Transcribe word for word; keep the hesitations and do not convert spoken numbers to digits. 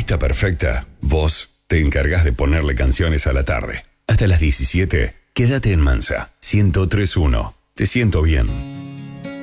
lista perfecta, vos te encargás de ponerle canciones a la tarde. Hasta las diecisiete, quédate en Mansa. ciento tres punto uno. Te siento bien.